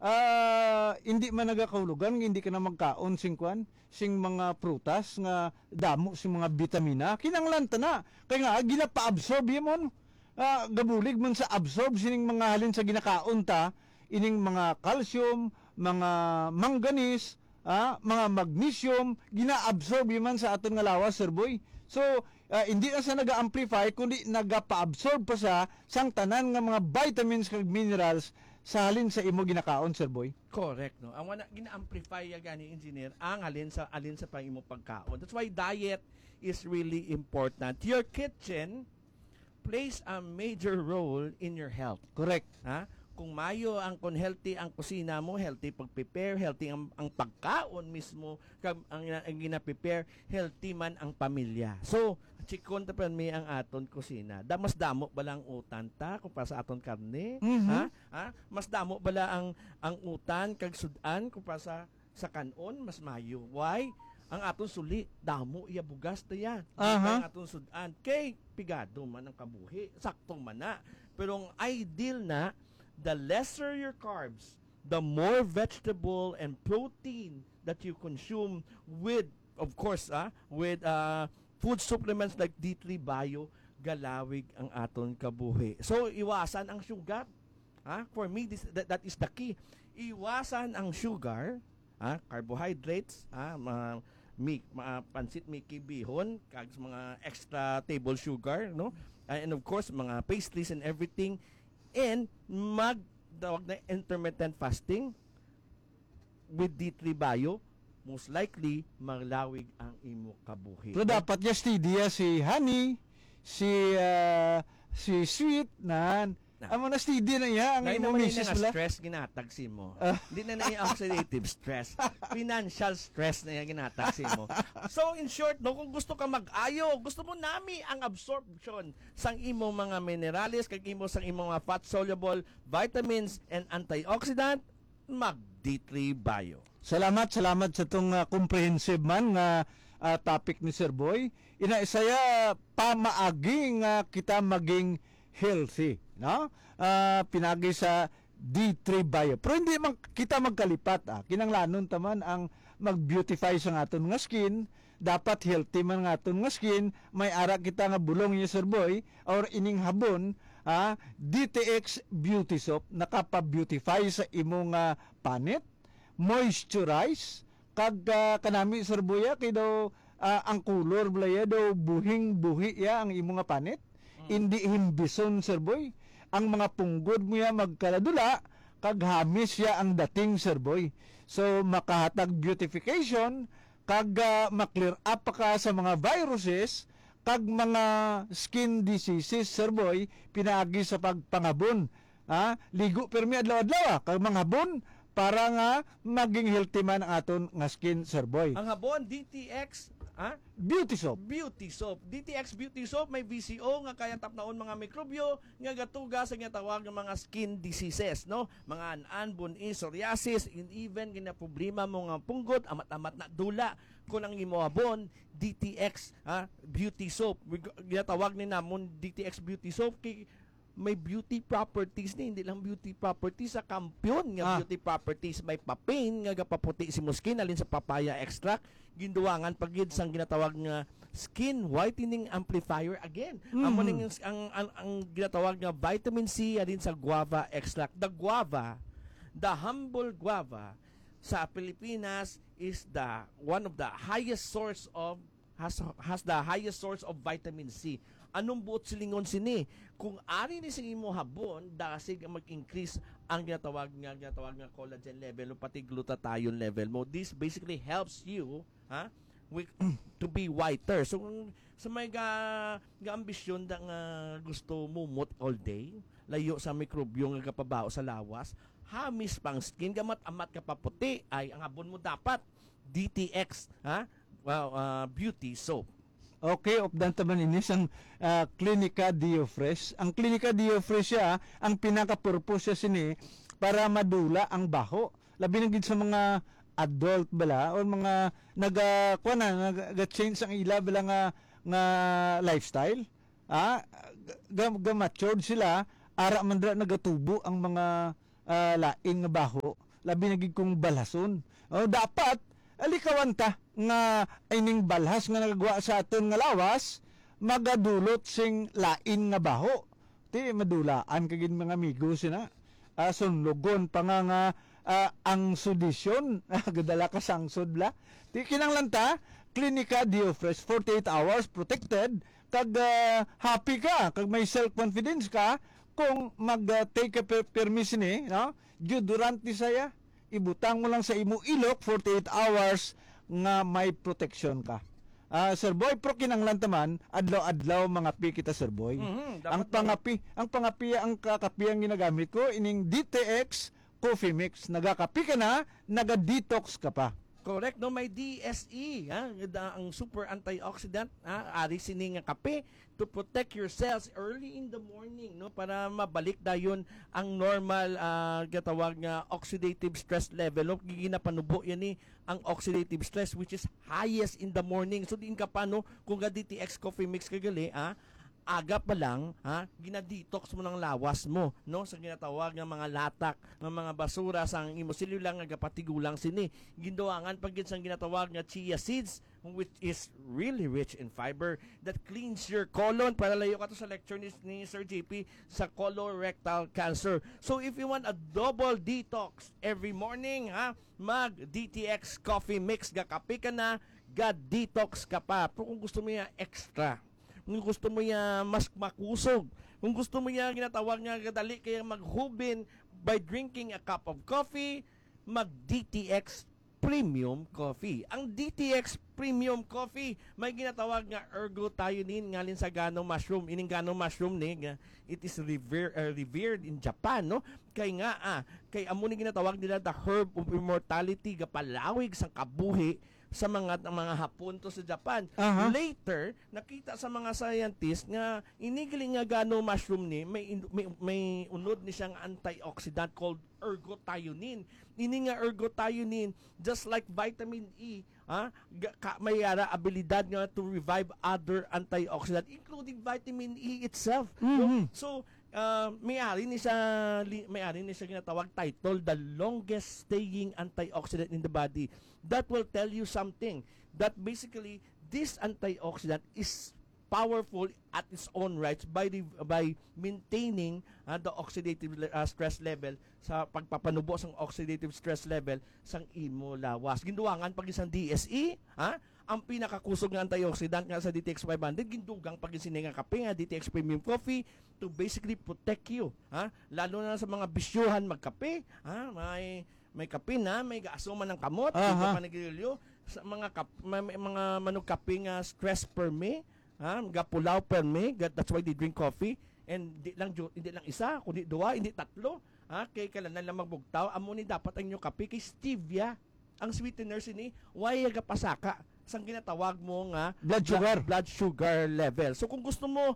hindi man nagakaulugan, hindi ka na magkaon sing kwan, sing mga prutas nga damo sing mga bitamina, kinanglan ta na. Kaya nga ginapa-absorb yun gabulig man sa absorb sining mga halin sa ginakaon ta, ining mga calcium, mga manganese, mga magnesium, gina-absorb man sa aton nga lawas, sir boy. So, hindi na sa naga-amplify, kundi naga-pa-absorb pa sa sang tanan nga mga vitamins kag minerals sa halin sa imo ginakaon, sir boy. Correct, no? Ang wana gina-amplify ya gani engineer ang alin sa pang imo pagkaon. That's why diet is really important. Your kitchen plays a major role in your health. Correct. Ha? Kung mayo kung healthy ang kusina mo, healthy pag-prepare, healthy ang pagkaon mismo, ang gina-prepare, healthy man ang pamilya. So, chikon ta mi ang aton kusina. Mas damo bala ang utan ta kung para sa aton karne, ha? Mas damo bala ang utan kag sudan kung para sa kanon, mas mayo. Why? Ang aton suli, damo iya bugas ta yan. Ang aton sudan kay pigado man ang kabuhi, sakto man na. Pero ang ideal na, the lesser your carbs, the more vegetable and protein that you consume with, of course, with food supplements like D3 Bio, galawig ang aton kabuhi. So, iwasan ang sugar. For me, that is the key. Iwasan ang sugar, carbohydrates, pansit Mickey bihon, kag mga extra table sugar, no? And of course, mga pastries and everything. And magdawag na intermittent fasting with D3 Bio, most likely maglawig ang imo kabuhi. So dapat just diya si honey, si sweet nan. Amo na steady na iya ang imo misis na stress ginatagsi mo. Hindi na oxidative stress. Financial stress na iya ginatagsi mo. So in short, no, kung gusto ka mag-ayo, gusto mo nami ang absorption sang imo mga minerales, kag imo sang imo mga fat soluble vitamins and antioxidant, mag D3 Bio. Salamat sa tong comprehensive man nga topic ni Sir Boy. Inaisaya pamaagi nga kita maging healthy, no? Pinagi sa D3 Bio. Pero hindi man kita magkalipat, kinanglanon taman ang mag-beautify sa aton nga skin. Dapat healthy man nga aton nga skin. May ara kita nga bulong ni Sir Boy or ining habon, DTX Beauty Soap nakapa-beautify sa imong panit, moisturize kag kanami Sir Boy kay daw ang color blaya daw buhing-buhi ya ang imong nga panit. Hindi himbison, Sir Boy. Ang mga punggod mo ya magkaladula, kag hamis ya ang dating, Sir Boy. So, makahatag beautification, kag maklear up pa ka sa mga viruses, kag mga skin diseases, Sir Boy, pinaagi sa pagpangabon. Ligo permi adlaw-adlaw, kag mga habon, para nga maging healthy man ang aton nga skin, Sir Boy. Ang habon, DTX, Beauty Soap. Beauty Soap. DTX Beauty Soap may VCO nga kaya tapnaon mga mikrobyo nga gatuga sa tawag ng mga skin diseases, no? Mga anan, bunis, psoriasis, and even gina problema mo nga punggot, amat-amat na dula kun ang imo habon, DTX Beauty Soap. Ginatawag ni namon DTX Beauty Soap kay may beauty properties ni, hindi lang beauty properties sa kampiyon nga beauty properties. May papain nga gapaputi si muskin alin sa papaya extract, ginduwangan pagid sang ginatawag nga skin whitening amplifier again. Amo ning ang ginatawag nga vitamin C alin sa guava extract. The humble guava sa Pilipinas is one of the highest source of has the highest source of vitamin C. Anong buot silingon sini? Kung ari ni sing imo habon, dasig mag-increase ang ginatawag nga collagen level o pati glutathione level mo. This basically helps you to be whiter. So sa may ambisyon da nga gusto mumot all day, layo sa mikrobyo nga kapabao sa lawas, hamis pang skin gamat-amat ka paputi, ay ang habon mo dapat DTX Beauty Soap. Okay, opdan taman ini sang Clinica Diofresh. Ang Clinica Diofresh ang pinaka-purpose sini para madula ang baho. Labi na gid sa mga adult bala o mga naga-change ang ila bala nga lifestyle. Ga-matured sila ara man dra nagatubo ang mga laing nga baho. labi na gid kong balhason. Dapat alikawan ta nga ining balhas nga nagagawa sa aton nga lawas magadulot sing lain nga baho. Ti madulaan kagid mga amigo sina. Sunlugon pa nga ang sudisyon gadala ka sangsod bla. Ti kinanglan ta Klinika Diofresh 48 hours protected kag happy ka kag may self confidence ka kung mag take a permission no durante saya ibutang mo lang sa imo ilok 48 hours nga may protection ka. Sir Boy, pro kinanglan taman adlaw-adlaw mga pi kita Sir Boy. Ang pangapi ang kakapi ang ginagamit ko ining DTX coffee mix. Nagakapi ka na, naga-detox ka pa. Correct, no? May DSE, ang super antioxidant, ari sini nga kape to protect your cells early in the morning, no? Para mabalik dayon ang normal gatawag nga oxidative stress level. No? Giginapanubo yan ni ang oxidative stress which is highest in the morning. So diin ka pa no kung ga DTX coffee mix kagali, aga pa lang, ginadetox mo ng lawas mo, no? Sa ginatawag nga mga latak, ng mga basura sang imo silulang nga gapatigulang sini. Ginduangan pag sang ginatawag nga chia seeds which is really rich in fiber that cleans your colon. Para layo ka to sa lecture ni Sir JP sa colorectal cancer. So if you want a double detox every morning, mag DTX coffee mix ga kape ka na, ga detox ka pa. Pero kung gusto mo ya extra, kung gusto mo ya mas makusog, kung gusto mo ya ginatawag nga kadali kaya maghubin by drinking a cup of coffee, mag DTX Premium Coffee. Ang DTX Premium Coffee may ginatawag nga ergothioneine ngalin sa ganong mushroom. Ining ganong mushroom ni it is revered in Japan, no? Kay nga kay amo ni ginatawag nila the herb of immortality gapalawig sang kabuhi sa mga hapon to sa Japan. Later, nakita sa mga scientists nga inigiling nga gano mushroom ni may unod ni siyang antioxidant called ergothioneine. Ini nga ergothioneine just like vitamin E, may abilidad nga to revive other antioxidant including vitamin E itself. So may-ari ni siya ginatawag title the longest staying antioxidant in the body. That will tell you something that basically this antioxidant is powerful at its own rights by maintaining the oxidative stress level sa pagpapanubo sang oxidative stress level sang imo lawas. Ginduangan pag isang DSE, ang pinakakusog nga antioxidant nga sa DTX 500 gindugang pag isini nga kape nga DTX Premium Coffee to basically protect you, lalo na sa mga bisyuhan magkape, may kape na may gaasuman ng kamot, panagilyo sa mga mga manog kape nga stress per me, gapulaw per me, that's why they drink coffee. And hindi lang isa, kundi duwa, hindi tatlo. Kay kailangan lang magbugtaw, amo ni dapat ang inyong kape kay stevia. Ang sweetener sini, why gapasaka sang ginatawag mo nga blood sugar level. So kung gusto mo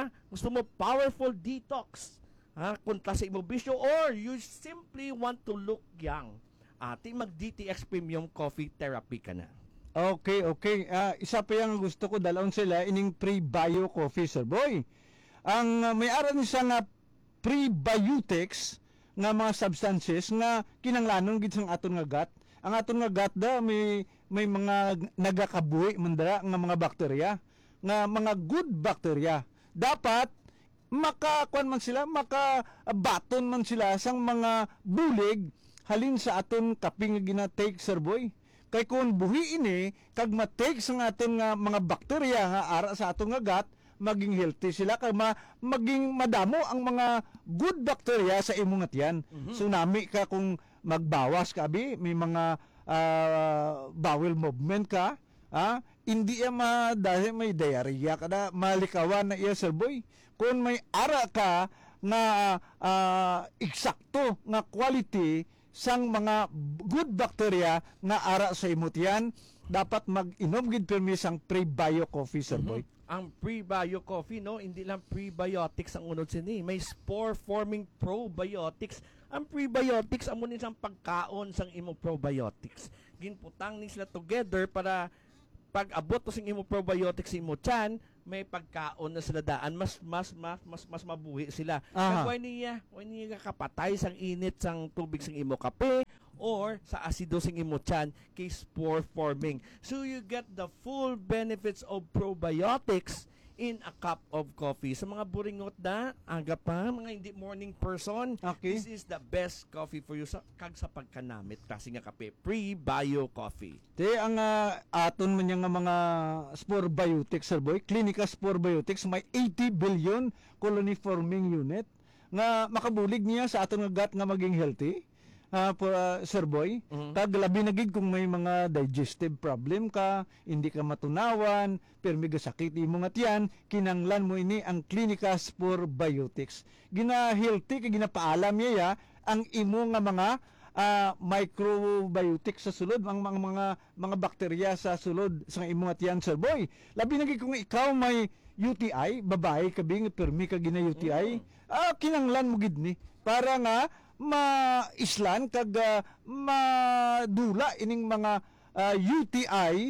powerful detox, kontra sa imo bisyo or you simply want to look young, mag DTX Premium Coffee Therapy ka na. Okay. Isa pa yung gusto ko dalawang sila ining pre-bio coffee, Sir Boy. Ang may-aran ni nga prebiotics nga mga substances nga kinanglanon gid sang aton nga gut. Ang aton nga gut may mga nagakabuhi mandara nga mga bakterya, nga mga good bacteria. Dapat makakuan man sila, makabaton man sila sang mga bulig halin sa aton kaping gina-take, Sir Boy. Kay kung buhi ini kag ma-take sang aton nga mga bakterya nga ara sa aton nga gut, maging healthy sila kay maging madamo ang mga good bacteria sa imong tiyan. So nami ka kung magbawas ka abi, may mga bowel movement ka, hindi dahil may diarrhea ka na, malikawan na iya, Sir Boy. Kung may ara ka na eksakto nga quality sang mga good bacteria nga ara sa imutian, dapat mag-inom gid permi sang pre-bio coffee, Sir Boy. Ang pre-bio coffee, no, hindi lang prebiotics ang unod sini, may spore-forming probiotics. Ang prebiotics amo ni sang pagkaon sang imo probiotics. Ginputang ni sila together para pag abot to sing imo probiotics sa imo tiyan, may pagkaon na sila daan, mas mabuhi sila. Kaya why niya kakapatay sang init sang tubig sang imo kape or sa acidosing imochan kay spore forming. So you get the full benefits of probiotics in a cup of coffee. Sa mga buringot na, aga pa, mga hindi morning person, Okay. this is the best coffee for you kag sa pagkanamit. Kasi nga kape, pre-bio coffee. Te ang aton man nga mga spore biotics, sir boy, Clinica Spore Biotics may 80 billion colony forming unit nga makabulig niya sa aton nga gut nga maging healthy. Sir boy, kag labi na gid kung may mga digestive problem ka, hindi ka matunawan, pero may sakit imo nga tiyan, kinanglan mo ini ang Clinica Spore Biotics. Gina-healthy kay ginapaalam niya ang imo nga mga microbiotics sa sulod, ang mga bakterya sa sulod sa imo nga tiyan, sir boy. Labi na gid kung ikaw may UTI, babae ka bing permi ka gina UTI, kinanglan mo gid ni para nga ma-islan kag madula ining mga UTI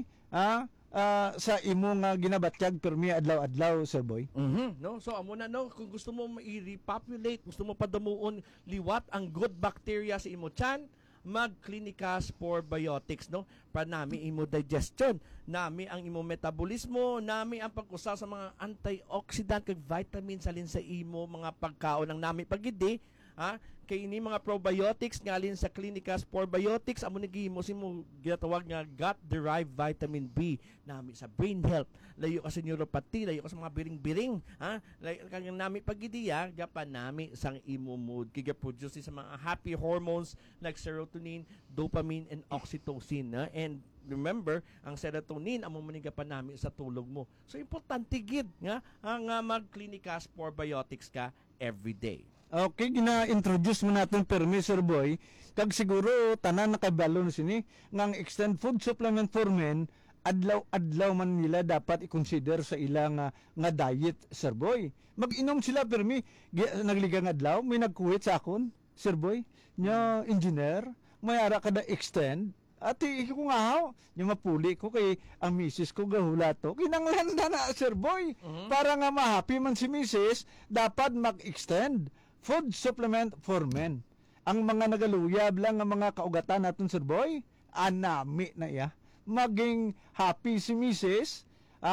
sa imo nga ginabatyag permi adlaw-adlaw, sir boy. No, so amo na no, kung gusto mo i-repopulate, gusto mo padamuon liwat ang good bacteria sa imo tiyan, mag-Clinica Spore Biotics, no? Para nami imo digestion, nami ang imo metabolismo, nami ang pag-usa sa mga antioxidant kag vitamins salin sa imo mga pagkaon ng nami pagidi, kay ini mga probiotics ngalin sa Clinica Spore Biotics amo nagihimo simo ginatawag nga gut derived vitamin B nami sa brain health, layo ka sa neuropathy, layo ka sa mga biring-biring, layo ka nami pagidiya gapan nami sang imo mood kiga produce sa mga happy hormones like serotonin, dopamine and oxytocin, and remember, ang serotonin amo manigapan nami sa tulog mo. So importante gid nga ang mag-Clinica Spore Biotics ka every day. Okay, gina-introduce mo natin permi, sir boy, kag siguro tanan nakabalo na sini ngang extend food supplement for men adlaw-adlaw man nila dapat i-consider sa ilang nga diet, sir boy. Mag-inom sila permi nagligang adlaw, may nagkuwit sa akon, sir boy, nya engineer, may ara kada extend at ko nga haw, yung mapuli ko kay ang misis ko gahula to. Kinanglan na sir boy. Para nga ma-happy man si misis, dapat mag-extend food supplement for men. Ang mga nagaluyab lang ang mga kaugatan natin, sir boy, anami na iya. Maging happy si misis,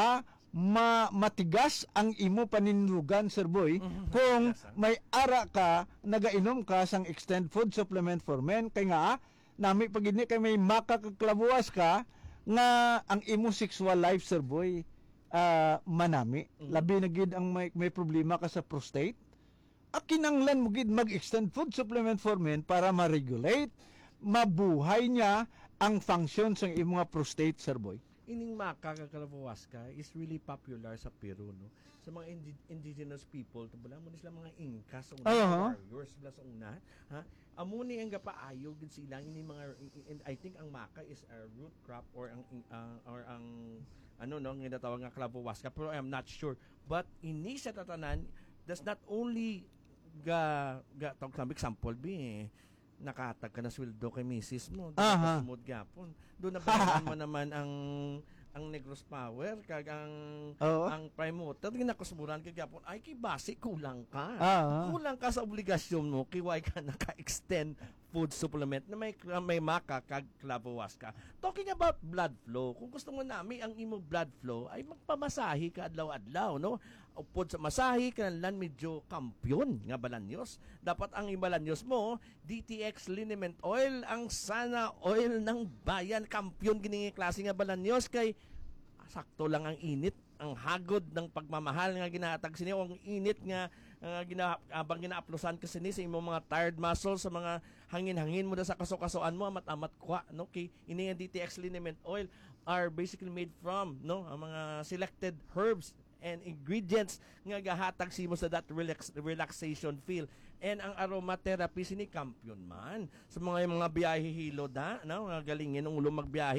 matigas ang imo paninlugan, sir boy, kung may ara ka, nagainom ka sang extend food supplement for men, kay nga, nami pagini kay may makakaklabuas ka, nga ang imo sexual life, sir boy, manami. Labi na gid ang may problema ka sa prostate, kinanglan mo gid mag-extend food supplement for men para ma-regulate, mabuhay niya ang function sa imo nga prostate, sir boy. Ining makakakalabawaska is really popular sa Peru, no? Sa mga indigenous people, tabula mo sila mga Incas, warriors sila sa una, amo ni ang gapaayo gid sila ini mga I think ang maka is a root crop or ang ano no nga tawag nga kalabawaska, pero I'm not sure. But ini sa tatanan does not only tawag sa example nakatag ka na sweldo kay misis mo, sumod gapon. Doon na bayaran mo naman ang Negros Power kag ang prime motor ginakusmuran kay gapon ay kay base kulang ka. Kulang ka sa obligasyon mo kay why ka naka-extend food supplement na may maka kag clavowaska. Talking about blood flow, kung gusto mo nami ang imo blood flow ay magpamasahi ka adlaw-adlaw, no? Upod sa masahi kanlan medyo kampyon nga balanyos. Dapat ang ibalanyos mo DTX liniment oil, ang sana oil ng bayan, kampyon gini klase nga balanyos kay sakto lang ang init, ang hagod ng pagmamahal nga ginahatag sini o ang init nga abang ginaaplosan kasi ni sa imong mga tired muscles, sa mga hangin-hangin mo na sa kaso-kasoan mo amat-amat kwa, no? Kay ini nga DTX liniment oil are basically made from ang mga selected herbs and ingredients nga gahatag simo sa that relaxation feel. And ang aromatherapy sini kampiyon man sa mga biyahe hilo da, no? Nga galingin ang ulo magbiyahe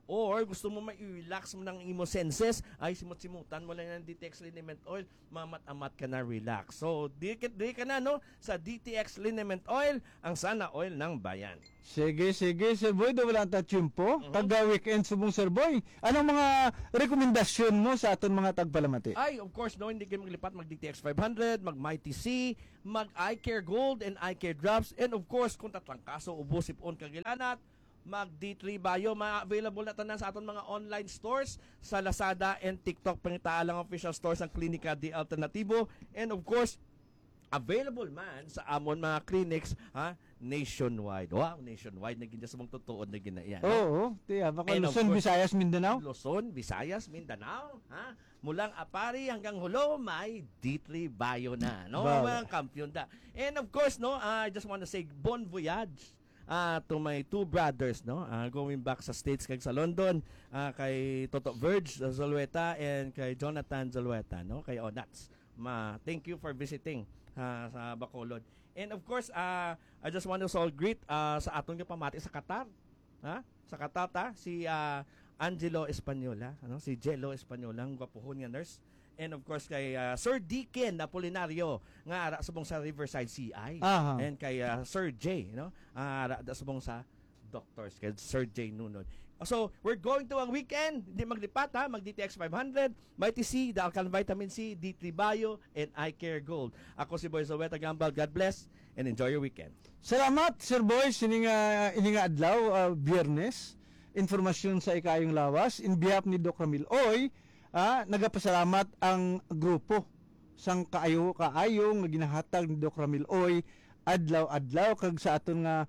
or gusto mo mai-relax mo ng imo senses, ay simut-simutan mo lang ng DTX Liniment Oil, mamat-amat ka na relax. So, di ka na, no, sa DTX Liniment Oil, ang sana oil ng bayan. Sige, Sir Boy, wala ta tiyempo. Taga-weekend subong Sir Boy. Anong mga rekomendasyon mo sa aton mga tagpalamati? Ay, of course, no, hindi kayo maglipat, mag DTX 500, mag Mighty C, mag iCare Gold and iCare Drops, and of course, kung tatlangkaso, ubos, ipon, kagilanat, mag D3 Bio, available na tanan sa aton mga online stores sa Lazada and TikTok, pangitaalang official stores ng Klinika Di Alternativo, and of course, available man sa amon mga clinics nationwide. Wow, nationwide na ginja sa mong tutuod na ginaiyan. Oo, tiya, baka And of Luzon, course, Visayas, Mindanao. Luzon, Visayas, Mindanao, mulang Apari hanggang Hulo, may D3 Bio na, no? Wow. Mga kampiyon da. And of course, no, I just want to say bon voyage to my two brothers, no? Going back sa States kag sa London, kay Toto Verge Zulueta and kay Jonathan Zulueta, no? Kay Onats. Thank you for visiting sa Bacolod. And of course, I just want to greet sa atong yung pamati sa Qatar. Sa Qatar si Angelo Española, si Jello Española, ang gwapuhon nga nurse. And of course kay Sir Deacon Apolinario nga ara subong sa Riverside CI. Aha. And kay Sir J, ara subong sa doctors kay Sir J Nunod. So, we're going to ang weekend. Hindi maglipat, mag DTX 500, Mighty C, the Alkaline Vitamin C, D3 Bio, and iCare Gold. Ako si Boy Zoweta Gambal. God bless and enjoy your weekend. Salamat, Sir Boy, ininga adlaw, Biyernes. Informasyon sa ikayong lawas. In behalf ni Doc Ramil Oy, nagapasalamat ang grupo sang kaayo-kaayong nga ginahatag ni Doc Ramil Oy adlaw-adlaw kag sa aton nga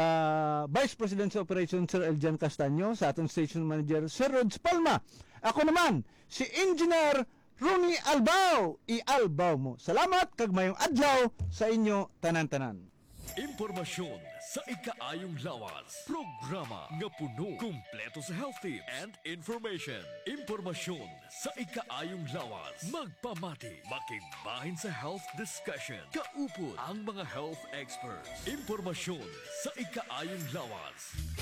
Vice President sa Operations Sir Eljan Castaño, sa atong Station Manager Sir Rods Palma. Ako naman si Engineer Ronnie Albao. I-albaw mo. Salamat kag mayong adlaw sa inyo tanan-tanan. Impormasyon sa ikaayong lawas. Programa nga puno, kumpleto sa health tips and information. Impormasyon sa ikaayong lawas. Magpamati, makigbahin sa health discussion. Kaupod ang mga health experts. Impormasyon sa ikaayong lawas.